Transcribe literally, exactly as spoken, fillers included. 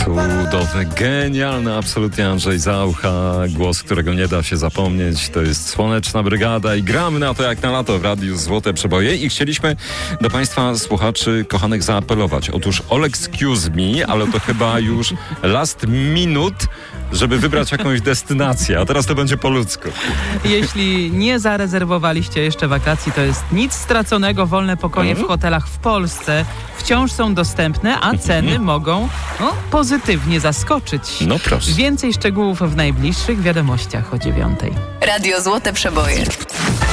Cudowny, genialny absolutnie Andrzej Zaucha, głos, którego nie da się zapomnieć. To jest Słoneczna Brygada i gramy na to jak na lato w Radiu Złote Przeboje i chcieliśmy do Państwa słuchaczy kochanych zaapelować. Otóż all excuse me, ale to chyba już last minute, żeby wybrać jakąś destynację, a teraz to będzie po ludzku. Jeśli nie zarezerwowaliście jeszcze wakacji, to jest nic straconego. Wolne pokoje w hotelach w Polsce wciąż są dostępne, a ceny mogą no, pozytywnie zaskoczyć. No proszę. Więcej szczegółów w najbliższych wiadomościach o dziewiątej. Radio Złote Przeboje.